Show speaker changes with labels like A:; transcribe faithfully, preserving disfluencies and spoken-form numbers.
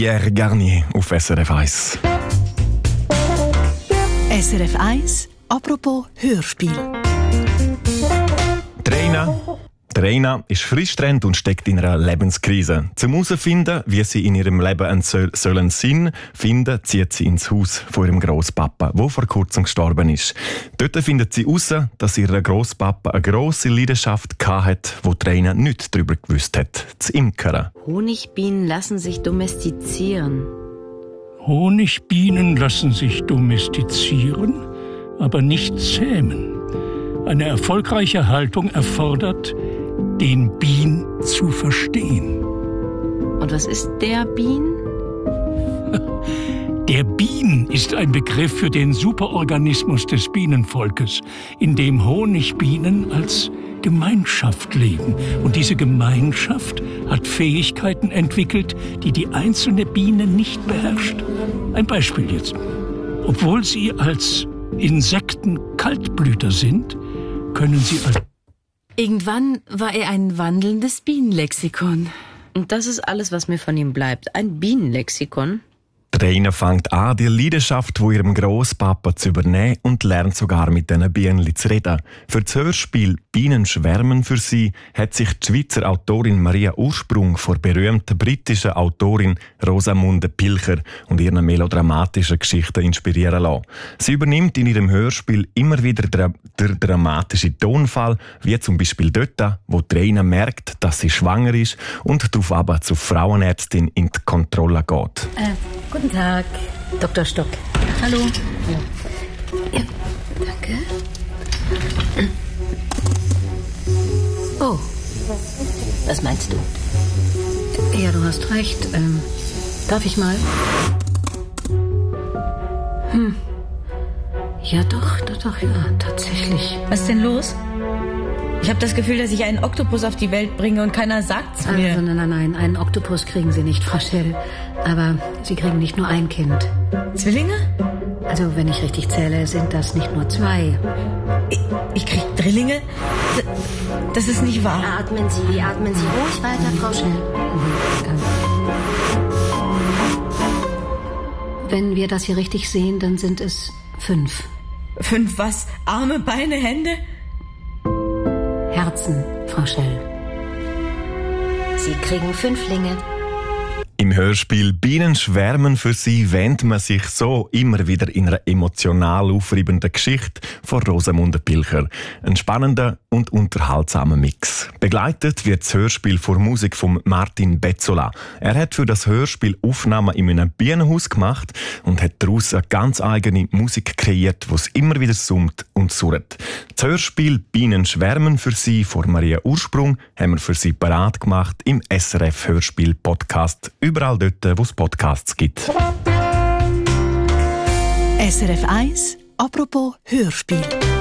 A: Pierre Garnier auf S R F eins.
B: S R F eins, apropos Hörspiel.
A: Reina. Reina ist frisch getrennt und steckt in einer Lebenskrise. Zum herausfinden, wie sie in ihrem Leben einen sollen Sinn finden, zieht sie ins Haus von ihrem Grosspapa, der vor kurzem gestorben ist. Dort findet sie heraus, dass ihr Grosspapa eine grosse Leidenschaft hatte, die Reina nichts darüber gewusst hat: das Imkern.
C: Honigbienen lassen sich domestizieren.
D: Honigbienen lassen sich domestizieren, aber nicht zähmen. Eine erfolgreiche Haltung erfordert, den Bien zu verstehen.
C: Und was ist der Bien?
D: Der Bien ist ein Begriff für den Superorganismus des Bienenvolkes, in dem Honigbienen als Gemeinschaft leben. Und diese Gemeinschaft hat Fähigkeiten entwickelt, die die einzelne Biene nicht beherrscht. Ein Beispiel jetzt. Obwohl sie als Insekten Kaltblüter sind, können sie als...
C: Irgendwann war er ein wandelndes Bienenlexikon. Und das ist alles, was mir von ihm bleibt. Ein Bienenlexikon.
A: Reina fängt an, die Leidenschaft von ihrem Grosspapa zu übernehmen und lernt sogar mit diesen Bienen zu reden. Für das Hörspiel «Bienen schwärmen für sie» hat sich die Schweizer Autorin Maria Ursprung von der berühmten britischen Autorin Rosamunde Pilcher und ihren melodramatischen Geschichten inspirieren lassen. Sie übernimmt in ihrem Hörspiel immer wieder den dra- dramatischen Tonfall, wie zum Beispiel dort, wo Reina merkt, dass sie schwanger ist und darauf aber zur Frauenärztin in die Kontrolle geht.
E: Äh, guten Tag, Doktor Stock. Hallo. Ja, danke. Oh, was meinst du? Ja, du hast recht. Ähm, darf ich mal? Hm. Ja, doch, doch, doch, ja, tatsächlich.
F: Was ist denn los? Ich habe das Gefühl, dass ich einen Oktopus auf die Welt bringe und keiner sagt's mir.
E: Also, nein, nein, nein, einen Oktopus kriegen Sie nicht, Frau Schell. Aber Sie kriegen nicht nur ein Kind.
F: Zwillinge?
E: Also, wenn ich richtig zähle, sind das nicht nur zwei.
F: Ich, ich krieg Drillinge? Das ist nicht wahr.
G: Atmen Sie, atmen Sie ruhig weiter, Frau Schell.
E: Wenn wir das hier richtig sehen, dann sind es fünf.
F: Fünf was? Arme, Beine, Hände?
E: Herzen, Frau Schell.
G: Sie kriegen Fünflinge.
A: Im Hörspiel «Bienen schwärmen für sie» wähnt man sich so immer wieder in einer emotional aufreibenden Geschichte von Rosamunde Pilcher. Ein spannender und unterhaltsamer Mix. Begleitet wird das Hörspiel von Musik von Martin Bezzola. Er hat für das Hörspiel Aufnahmen in einem Bienenhaus gemacht und hat daraus eine ganz eigene Musik kreiert, die es immer wieder summt und surrt. Das Hörspiel «Bienen schwärmen für sie» von Maria Ursprung haben wir für sie parat gemacht im S R F Hörspiel Podcast. Überall dort, wo es Podcasts gibt.
B: S R F eins, apropos Hörspiel.